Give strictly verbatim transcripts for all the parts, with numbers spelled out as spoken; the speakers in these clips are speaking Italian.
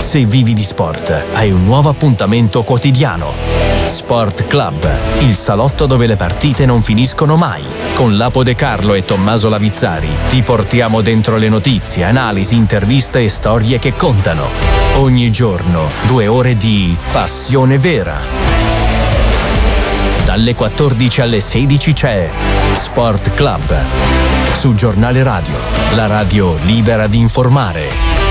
Se vivi di sport, hai un nuovo appuntamento quotidiano. Sport Club, il salotto dove le partite non finiscono mai. Con Lapo De Carlo e Tommaso Lavizzari ti portiamo dentro le notizie, analisi, interviste e storie che contano. Ogni giorno, due ore di passione vera. Dalle quattordici alle sedici c'è Sport Club. Su Giornale Radio, la radio libera di informare.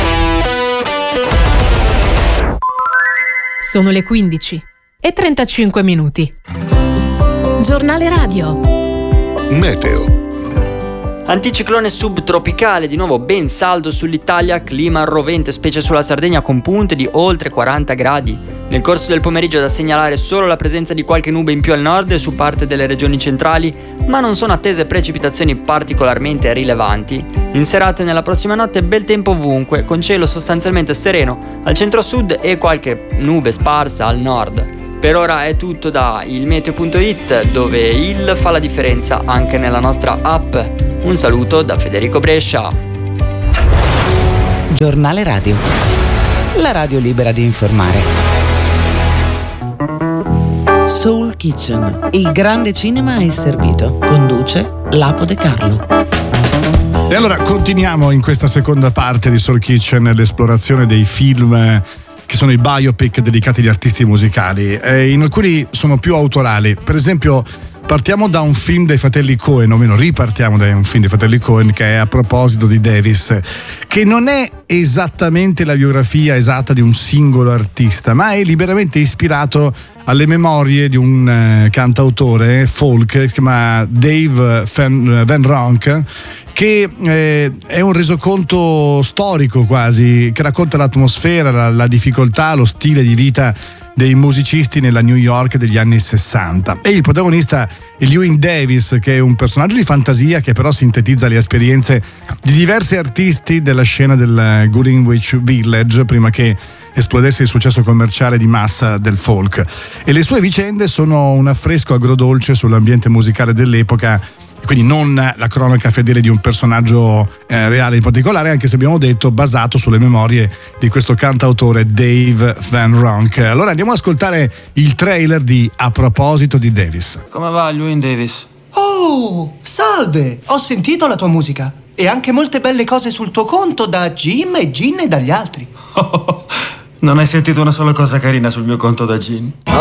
Sono le quindici e trentacinque minuti. Giornale Radio. Meteo. Anticiclone subtropicale, di nuovo ben saldo sull'Italia, clima rovente specie sulla Sardegna con punte di oltre quaranta gradi. Nel corso del pomeriggio è da segnalare solo la presenza di qualche nube in più al nord e su parte delle regioni centrali, ma non sono attese precipitazioni particolarmente rilevanti. In serata e nella prossima notte bel tempo ovunque, con cielo sostanzialmente sereno al centro-sud e qualche nube sparsa al nord. Per ora è tutto da ilmeteo punto it, dove il fa la differenza anche nella nostra app. Un saluto da Federico Brescia. Giornale Radio, la radio libera di informare. Soul Kitchen, il grande cinema è servito. Conduce Lapo De Carlo. E allora continuiamo in questa seconda parte di Soul Kitchen l'esplorazione dei film che sono i biopic dedicati agli artisti musicali. E in alcuni sono più autorali. Per esempio, partiamo da un film dei fratelli Coen, o meno ripartiamo da un film dei fratelli Coen che è A proposito di Davis, che non è esattamente la biografia esatta di un singolo artista, ma è liberamente ispirato alle memorie di un eh, cantautore folk che si chiama Dave Van, Van Ronk, che eh, è un resoconto storico quasi, che racconta l'atmosfera, la, la difficoltà, lo stile di vita dei musicisti nella New York degli anni sessanta. E il protagonista è Llewyn Davis, che è un personaggio di fantasia che però sintetizza le esperienze di diversi artisti della scena del Greenwich Village prima che esplodesse il successo commerciale di massa del folk. E le sue vicende sono un affresco agrodolce sull'ambiente musicale dell'epoca, quindi non la cronaca fedele di un personaggio eh, reale in particolare, anche se abbiamo detto basato sulle memorie di questo cantautore Dave Van Ronk. Allora andiamo ad ascoltare il trailer di A proposito di Davis. Come va, Llewyn Davis? Oh, salve! Ho sentito la tua musica e anche molte belle cose sul tuo conto da Jim e Gin e dagli altri. Non hai sentito una sola cosa carina sul mio conto da Gin?